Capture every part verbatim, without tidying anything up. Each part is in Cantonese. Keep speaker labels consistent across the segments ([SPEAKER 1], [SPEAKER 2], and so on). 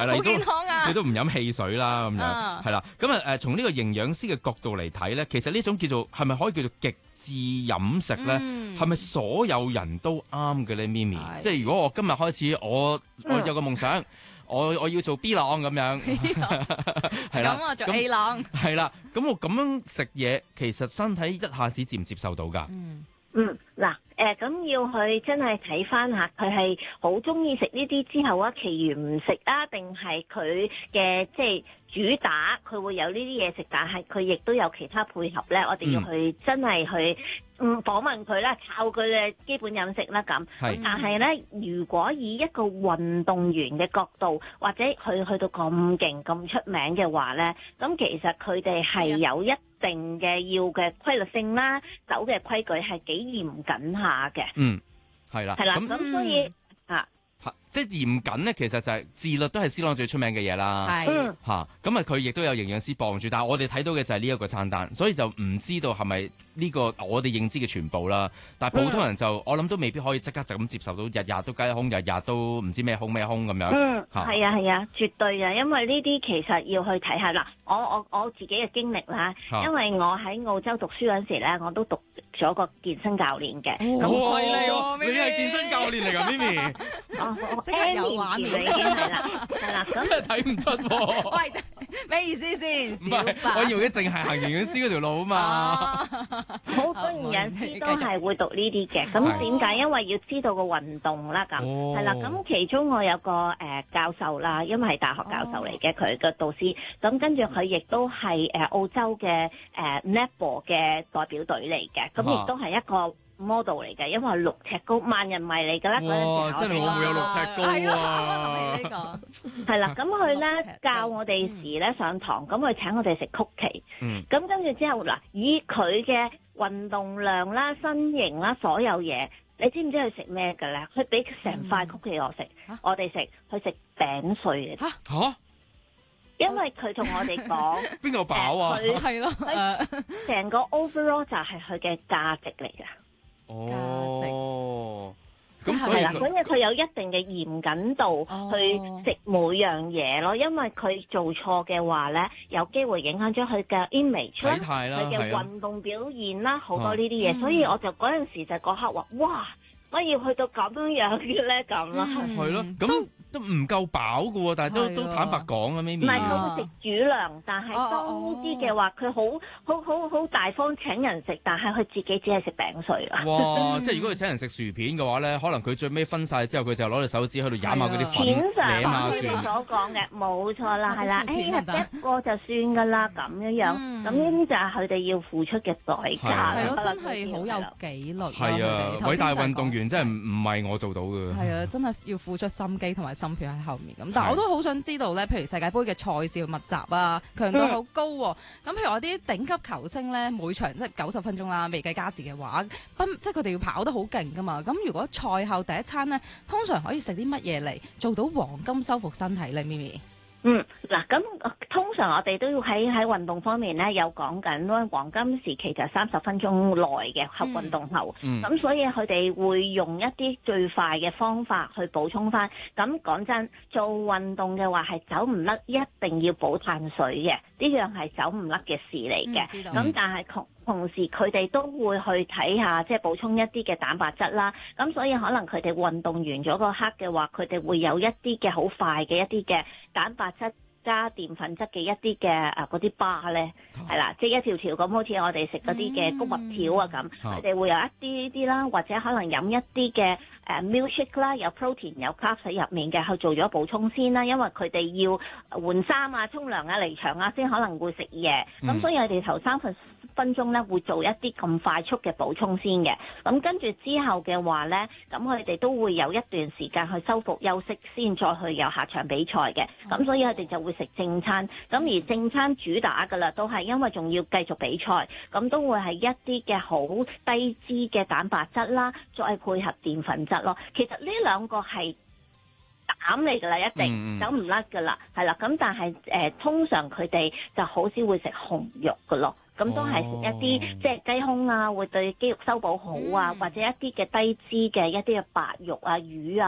[SPEAKER 1] 係啦，
[SPEAKER 2] 好健康啊！
[SPEAKER 1] 你都唔飲汽水啦，咁樣係啦。咁啊誒，從呢個營養師嘅角度嚟睇咧，其實呢種叫做係咪可以叫做極致飲食咧？係咪、嗯、所有人都啱嘅咧？咪咪，即係如果我今日開始，我我有個夢想。嗯我我要做 B 朗咁樣，係啦，
[SPEAKER 2] 咁我做 A 朗，
[SPEAKER 1] 係啦，咁我咁樣食嘢，其實身體一下子接唔接受到㗎？
[SPEAKER 3] 嗯，嗯，嗱，誒，咁要去真係睇翻下，佢係好中意食呢啲之後啊，其餘唔食啊，定係佢嘅即係主打，佢會有呢啲嘢食，但係佢亦都有其他配合咧，我哋要去真係去。嗯，訪問佢啦，靠佢嘅基本飲食啦咁。
[SPEAKER 1] 係。
[SPEAKER 3] 但係咧，如果以一個運動員嘅角度，或者佢去到咁勁、咁出名嘅話咧，咁其實佢哋係有一定嘅要嘅規律性啦，走嘅規矩係幾嚴謹下嘅。
[SPEAKER 1] 嗯，係啦。
[SPEAKER 3] 係啦，咁所以啊。
[SPEAKER 1] 即係嚴謹咧，其實就係自律都係 C 朗最出名嘅嘢啦。
[SPEAKER 2] 係
[SPEAKER 1] 嚇，咁啊佢亦都有營養師傍住，但係我哋睇到嘅就係呢一個餐單，所以就唔知道係咪呢個我哋認知嘅全部啦。但係普通人就、嗯、我諗都未必可以即刻就咁接受到，日日都雞胸，日日都唔知咩胸咩胸咁樣。
[SPEAKER 3] 嗯，係啊係啊，絕對啊，因為呢啲其實要去睇下啦。我我我自己嘅經歷啦，
[SPEAKER 1] 啊、因
[SPEAKER 3] 為我喺澳洲讀書嗰陣時咧，我都讀咗個健身教練嘅。
[SPEAKER 2] 好犀利喎！
[SPEAKER 1] 你係健身教練嚟㗎，Mimi。
[SPEAKER 3] 即係有玩嘅已經係啦，係啦，咁
[SPEAKER 1] 真係睇唔出喎。
[SPEAKER 2] 喂，咩意思先？
[SPEAKER 1] 唔係，我以為淨係行營養師嗰條路啊嘛。
[SPEAKER 3] 好多營養師都係會讀呢啲嘅，咁點解？因為要知道個運動啦，咁係啦。咁其中我有個誒教授啦，因為係大學教授嚟嘅，佢嘅導師。咁跟住佢亦都係誒澳洲嘅誒 netball 嘅代表隊嚟嘅，咁亦都係一個model 嚟嘅，因為六尺高，萬人迷嚟㗎啦。嗰陣時
[SPEAKER 1] 哇！真係我會有六尺高啊！
[SPEAKER 2] 係咯，
[SPEAKER 3] 係啦，咁佢咧教我哋時咧上堂，咁佢請我哋食曲奇。嗯。咁跟住之後嗱，以佢嘅運動量啦、身形啦、所有嘢，你知唔知佢食咩㗎咧？佢俾成塊曲奇我食，嗯、我哋食，佢食餅碎嘅。嚇嚇！因為佢同我哋講
[SPEAKER 1] 邊個飽啊？
[SPEAKER 3] 佢
[SPEAKER 2] 係咯，
[SPEAKER 3] 佢成個 overall 就係佢嘅價值嚟㗎。
[SPEAKER 1] 哦，咁所以
[SPEAKER 3] 係啦，咁佢有一定嘅嚴謹度去食每樣嘢咯，因為佢做錯嘅話咧，有機會影響咗佢嘅 image 啦，佢嘅運動表現啦，好多呢啲嘢，所以我就嗰陣時就嗰刻話，哇，我要去到咁樣樣嘅咧咁咯，
[SPEAKER 1] 係咯，咁。都唔夠飽㗎喎，但係都都坦白講啊，Mimi。
[SPEAKER 3] 唔係佢會食主糧，但係當呢啲嘅話，佢好好好好大方請人食，但係佢自己只係食餅碎啊！
[SPEAKER 1] 哇！即係如果佢請人食薯片嘅話咧，可能佢最尾分晒之後，佢就攞隻手指喺度攬下嗰啲粉，舐下算。你所講嘅冇錯啦，係啦，誒一個就算㗎啦，咁樣樣，咁呢啲就係佢哋要付出嘅代價。
[SPEAKER 2] 係咯，真係好有紀律。
[SPEAKER 1] 係啊，偉大運動員真係唔唔係我做到嘅。
[SPEAKER 2] 係啊，真係要付出心機同埋心血喺後面咁，但係我都好想知道咧，譬如世界盃嘅賽事密集啊，強度好高喎、啊。咁、嗯、譬如我啲頂級球星咧，每場即係九十分鐘啦，未計加時嘅話，即係佢哋要跑得好勁噶嘛。咁如果賽後第一餐咧，通常可以食啲乜嘢嚟做到黃金修復身體咧？咪咪？
[SPEAKER 3] 嗯，嗱，咁通常我哋都要喺喺運動方面咧，有講緊黃金時期就三十分鐘內嘅後運動後，咁、嗯嗯、所以佢哋會用一啲最快嘅方法去補充翻。咁講真，做運動嘅話係走唔甩，一定要補碳水嘅，呢樣係走唔甩嘅事嚟嘅。咁、嗯、但係同同時佢哋都會去睇下，即係補充一啲嘅蛋白質啦。咁所以可能佢哋運動完咗嗰刻嘅話，佢哋會有一啲嘅好快嘅一啲嘅蛋白質加澱粉質嘅一啲嘅誒嗰啲巴咧，係啦，即係一條條咁，好似我哋食嗰啲嘅谷物條啊咁，佢哋、嗯、會有一啲呢啲啦，或者可能飲一啲嘅誒 milkshake 啦，有 protein 有 carbs 喺入面嘅，去做咗補充先啦，因為佢哋要換衫啊、沖涼啊、離場啊，先可能會食嘢，咁、嗯、所以我哋頭三分分鐘咧會做一啲咁快速嘅補充先嘅，咁跟住之後嘅話咧，咁佢哋都會有一段時間去修復休息，先再去有下場比賽嘅，咁所以佢哋就會食正餐，咁而正餐主打㗎啦，都係因為仲要繼續比賽，咁都會係一啲嘅好低脂嘅蛋白質啦，再配合澱粉質咯。其實呢兩個係膽嚟㗎啦，一定走唔甩㗎啦，係啦。咁但係誒、呃，通常佢哋就好少會食紅肉㗎咯。咁都係食一啲、哦、即係雞胸啊，會對肌肉修補好啊，嗯、或者一啲嘅低脂嘅一啲嘅白肉啊、魚啊。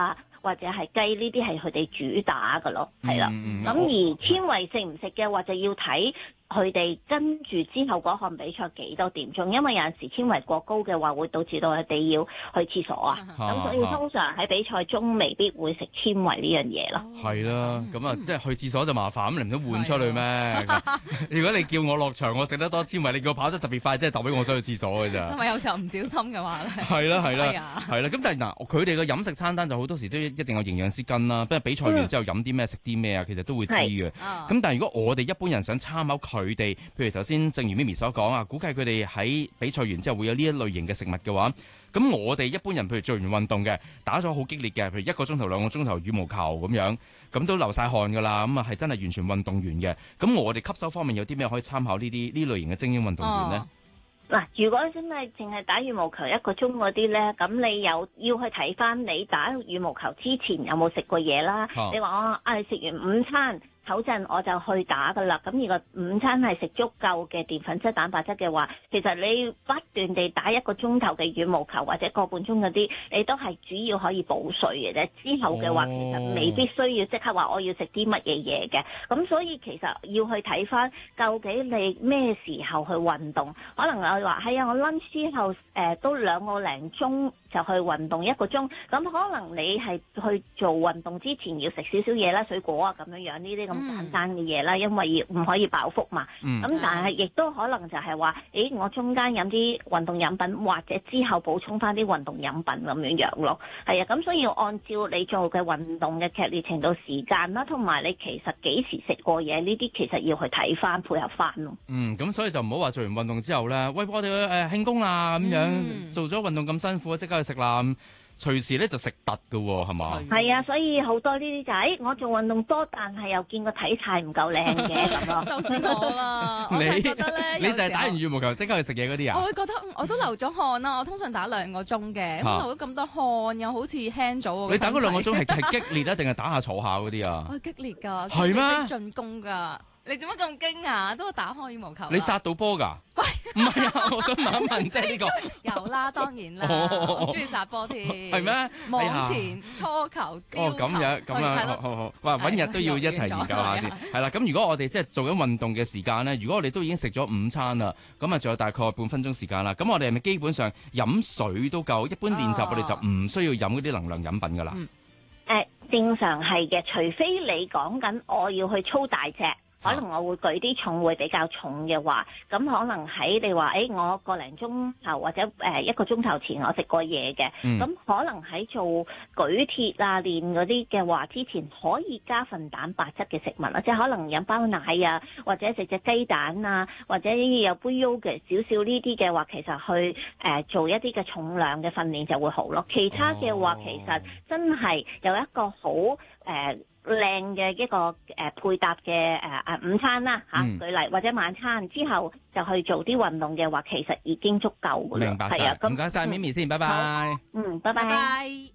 [SPEAKER 3] 或者係雞呢啲係佢哋主打㗎咯，係啦。咁、
[SPEAKER 1] 嗯嗯、
[SPEAKER 3] 而纖維食唔食嘅話，就要睇佢哋跟住之後嗰項比賽幾多點鐘，因為有陣時纖維過高嘅話，會導致到佢哋要去廁所啊。咁所以通常喺比賽中未必會食纖維呢樣嘢咯。
[SPEAKER 1] 係啦，咁啊，即係去廁所就麻煩，咁你唔通換出去咩？如果你叫我落場，我食得多纖維，你叫我跑得特別快，即係代表我想去廁所嘅咋。
[SPEAKER 2] 係咪有時候唔小心嘅話咧？係
[SPEAKER 1] 啦係啦係啦，咁但係嗱，佢哋嘅飲食餐單就好多時都一定有營養師跟啦，不過比賽完之後飲啲咩食啲咩啊，其實都會知嘅。咁但係如果我哋一般人想參考佢哋，譬如頭先正如咪咪所講啊，估計佢哋喺比賽完之後會有呢一類型嘅食物嘅話，咁我哋一般人譬如做完運動嘅，打咗好激烈嘅，譬如一個鐘頭兩個鐘頭羽毛球咁樣，咁都流晒汗㗎啦，咁啊係真係完全運動完嘅。咁我哋吸收方面有啲咩可以參考呢啲呢類型嘅精英運動員呢？
[SPEAKER 3] 嗱、哦，如果真係淨係打羽毛球一個鐘嗰啲咧，咁你有要去睇翻你打羽毛球之前有冇食過嘢啦。哦、你話我啊食完午餐唞陣我就去打㗎啦，咁如果午餐係食足夠嘅澱粉質、蛋白質嘅話，其實你不斷地打一個鐘頭嘅羽毛球或者個半鐘嗰啲，你都係主要可以補水嘅啫。之後嘅話，哦、其實未必需要即刻話我要食啲乜嘢嘢嘅。咁所以其實要去睇翻究竟你咩時候去運動，可能我話係啊，我 lunch 之後誒、呃、都兩個零鐘就去運動一個鐘，咁可能你係去做運動之前要食少少嘢啦，水果啊咁樣樣呢啲咁。咁簡單嘅嘢啦，因為唔可以飽腹嘛。咁、嗯、但係亦都可能就係話，誒我中間飲啲運動飲品，或者之後補充翻啲運動飲品咁樣樣咯。係啊，咁所以要按照你做嘅運動嘅劇烈程度、時間啦，同埋你其實幾時食過嘢，呢啲其實要去睇翻配合翻咯。嗯，
[SPEAKER 1] 咁所以就唔好話做完運動之後咧，喂我哋誒慶功啦咁樣，嗯、做咗運動咁辛苦，即刻去食啦。隨時咧就食突㗎喎，係嘛？
[SPEAKER 3] 係啊，所以好多呢啲就係我做運動多，但係又見個體態唔夠靚嘅咁咯。
[SPEAKER 2] 就是我啦，我係覺得咧，
[SPEAKER 1] 你就係打完羽毛球即刻去食嘢嗰啲啊？
[SPEAKER 2] 我會覺得我都流咗汗啦，我通常打兩個鐘嘅，咁流咗咁多汗，又好似輕咗。
[SPEAKER 1] 你打嗰兩個鐘係係激烈啊，定係打下坐下嗰啲啊？
[SPEAKER 2] 我激烈㗎，
[SPEAKER 1] 係咩？
[SPEAKER 2] 進攻㗎。你做乜咁驚訝？都打開羽毛球。
[SPEAKER 1] 你殺到波㗎？唔係啊！我想問一問，即係呢個
[SPEAKER 2] 有啦，當然啦，我中意殺波添。
[SPEAKER 1] 係咩？
[SPEAKER 2] 網前、初球、丟球。
[SPEAKER 1] 哦，咁樣咁樣，好好好。哇，揾日都要一齊研究下先。係啦，咁如果我哋即係做緊運動嘅時間咧，如果我哋都已經食咗午餐啦，咁啊仲有大概半分鐘時間啦，咁我哋係咪基本上飲水都夠？一般練習我哋就唔需要飲嗰啲能量飲品㗎啦。
[SPEAKER 3] 誒，正常係嘅，除非你講緊我要去操大隻。可能我會舉啲重會比較重嘅話，咁可能喺你話，誒、欸、我個零鐘頭或者誒一個鐘頭前我食過嘢嘅，咁、嗯、可能喺做舉鐵啊練嗰啲嘅話，之前可以加份蛋白質嘅食物啦，即係可能飲包奶啊，或者食隻雞蛋啊，或者有杯 yogurt 少少呢啲嘅話，其實去誒、呃、做一啲嘅重量嘅訓練就會好咯。其他嘅話，其實真係有一個好誒。呃靚嘅一個誒、呃、配搭嘅誒誒午餐啦嚇，舉例或者晚餐之後就去做啲運動嘅話，其實已經足夠㗎啦。
[SPEAKER 1] 明白晒，係啊，咁唔該晒咪咪先，拜拜。
[SPEAKER 3] 嗯，拜拜。
[SPEAKER 2] 拜拜。